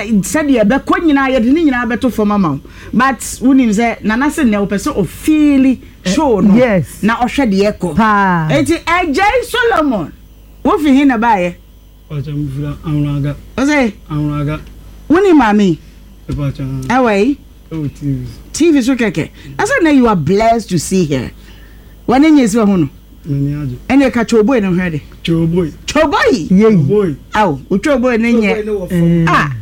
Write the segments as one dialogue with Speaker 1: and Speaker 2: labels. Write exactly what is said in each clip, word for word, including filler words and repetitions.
Speaker 1: said ye be ko nyina ye de nyina beto fom ama but wonim say nana se ne opese o feel show no
Speaker 2: yes
Speaker 1: na ohwe de ye ko
Speaker 2: pa
Speaker 1: enti Ejay Solomon wo fi hin na baaye
Speaker 3: o jam fira anraga
Speaker 1: o say
Speaker 3: anraga
Speaker 1: woni mami
Speaker 3: e pa cha
Speaker 1: away
Speaker 3: o T V
Speaker 1: T V so keke I said now you are blessed to see here when you see ho no
Speaker 3: nani aje
Speaker 1: ene ka choboy no hwede
Speaker 3: choboy
Speaker 1: choboy
Speaker 3: choboy
Speaker 1: aw o choboy ne nye ah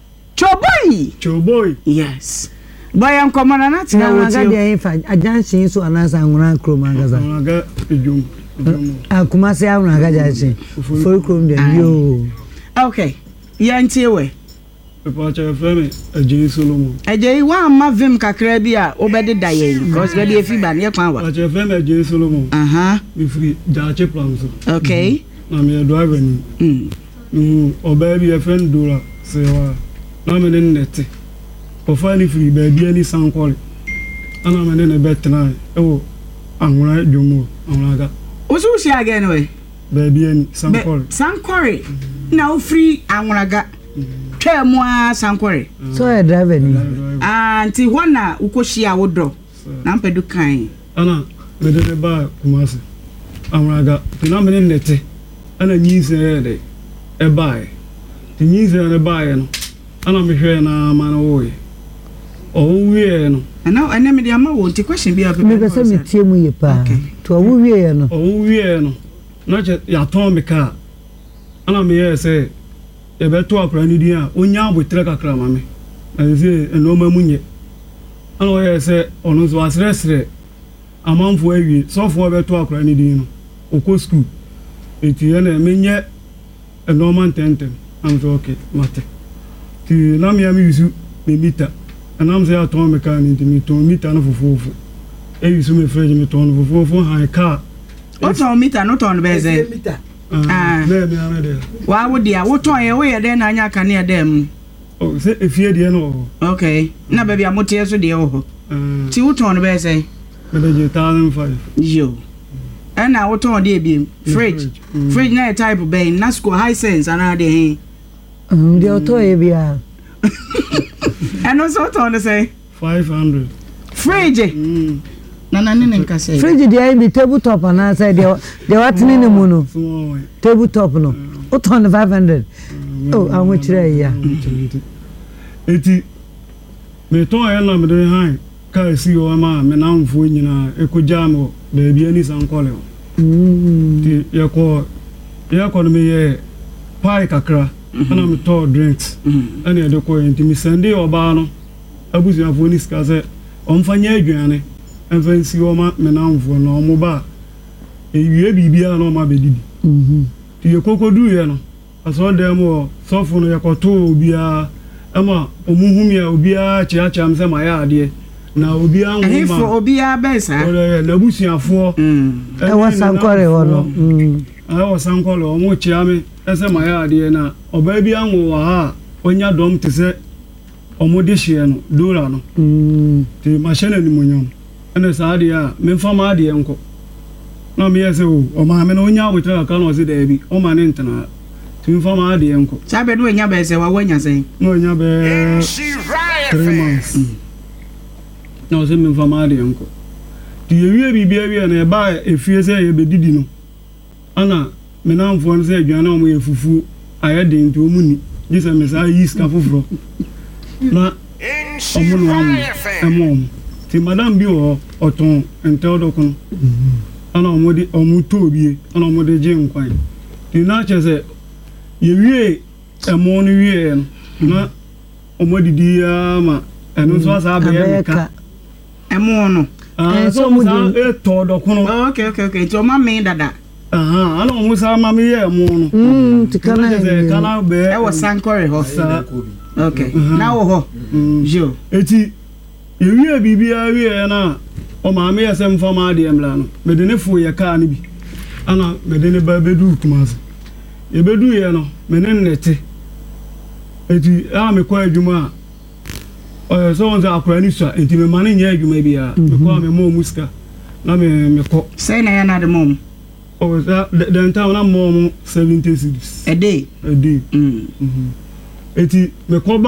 Speaker 1: choboy
Speaker 3: choboy
Speaker 1: yes boy am komana na tina
Speaker 2: wo ti na ga dey fa ajansin so anasa anwura krom agaza
Speaker 3: anraga ejum
Speaker 2: akuma se anwura ga jansin for krom dem yo
Speaker 1: okay yantie we
Speaker 3: Papa cha feme Ejay Solomon.
Speaker 1: Ejay wa ma vim kakra bi a obede da ye because be dey fi ba ne kwan wa.
Speaker 3: Papa cha feme Ejay Solomon.
Speaker 1: Aha.
Speaker 3: We free Jache plan so.
Speaker 1: Okay.
Speaker 3: Na me driver ni.
Speaker 1: Mm.
Speaker 3: Mm oba bi e friend Dora se wa. Na me ne nete. O fa ni free ba bi ani sankole. Ana me ne ne betna e wo anwura dwomo anwura ga.
Speaker 1: O so shi again we.
Speaker 3: Ba bi ani sankole.
Speaker 1: Sankore. Na o free anwura ga. Twa mu a sankore
Speaker 2: so e driver ni
Speaker 1: anti hona ukohia wodo na mpedu kan
Speaker 3: ana me de ba kumase amraga tina me nete ana nyize de e bae ti nyize na bae no ana me hwe na ma no wo ye o wie no
Speaker 1: ana ana me de ama wo ti question bi a
Speaker 2: me be se me tie mu ye pa to wo wie no
Speaker 3: o wie no na che ya ton me ka ana me ye se e be to akra ni din a onya abotre kakra ma me na se eno ma munye ana o ye se onu zo asresre amanfo awie sofo be to akra ni din no okọ school eti ya na menye eno ma tentem am so okay mate ti na me am yusu me mita ana am se ya ton me ka ni mi ton mita na fofofo e yusu me freje me ton fofofo han ka
Speaker 1: o ton mita no ton be ze
Speaker 3: mita ah na me am de
Speaker 1: wa wo dia wo ton ye wo ye de na anya ka ne dem
Speaker 3: oh se efie de no
Speaker 1: okay na ba bia motie so de wo ti wo ton be ze
Speaker 3: me de one thousand five
Speaker 1: yo ana wo ton de bi fridge fridge na type be na school high sense ana de he
Speaker 2: um de auto e bia
Speaker 1: and also ton say
Speaker 3: five hundred
Speaker 1: fridge
Speaker 3: mm
Speaker 1: na na ne nka say
Speaker 2: fridge dey be table top na say de de watini ne mu no table top no o ton five hundred oh anwo kire ya
Speaker 3: eti me ton e na me de han ka si o ma me na mfo nyina ekoja mo be bia ni sankole
Speaker 2: mm
Speaker 3: ti ye ko ye ko no me ye pie kakra ana me to drinks ana de ko enti me sende oba no abusu afo ni ska se omfanya adwane enfansi o ma me na mfo no mo ba ewie bibia na o ma bedidi
Speaker 2: mhm
Speaker 3: ti ye kokodu ye no aso dem o sofo no ye ko to obia ama omuhum ya obia chiacha mse ma ya ade na obia nwo ma
Speaker 1: ehifo obia besa
Speaker 3: ore na busuafo
Speaker 1: mm
Speaker 2: e wa sankore ho no mm
Speaker 3: e wa sankore o mo chia me ese ma ya ade na oba bia nwo wa ha onya dom te se omode hye no dora no
Speaker 2: mm
Speaker 3: ti machine ni munyam ene sa ade a me fa ma ade enko na me yese o o ma me no onya wotra ka no se da bi o ma ne ntena ti me fa ma ade enko
Speaker 1: sabe do nya besa wa wanya sen
Speaker 3: no onya be three months no se me fa ma ade enko ti yewie bibia wie na e ba efie se ye bedidi no ana me na mfo no se adwane o mo ye fufu ayede nti o mu ni dise me sa yi ska foforo na omo no am emom ti madam bi o oton entel dokun ana omo di omo to bie ana omo de je nkwan ti na chese ye wie emo no wie na omo didi ya ma eno so asa be ya ka
Speaker 1: emo no
Speaker 3: ah so mo sa e to dokun
Speaker 1: okay okay okay to ma me dada
Speaker 3: aha ana omo sa ma me ye emo no
Speaker 2: mm tikana
Speaker 3: kana be
Speaker 1: e wo sankore ho
Speaker 3: sa
Speaker 1: okay na wo ho jo
Speaker 3: eti yewie bibia wie na o ma me yesem fa ma de emla no me de ne fo ye ka ni bi ana me de ne ba bedu kumase ye bedu ye no me ne nete eti a me kwa adwuma eh so on za akwa ni so enti me ma ne nya adwuma bia me kwa me mo muska na me me ko
Speaker 1: say na ya na de mom
Speaker 3: o za de nta na mo seventy cities
Speaker 1: a day
Speaker 3: a day
Speaker 1: mm
Speaker 3: mhm eti me ko